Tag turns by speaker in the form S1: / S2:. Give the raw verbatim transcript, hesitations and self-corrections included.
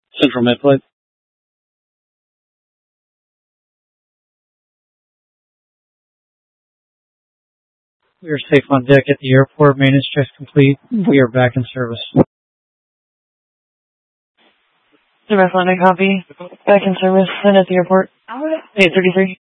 S1: Central Med Flight. We are safe on deck at the airport. Maintenance checks complete. We are back in service.
S2: Direct landing copy. Back in service and at the airport. eight thirty-three.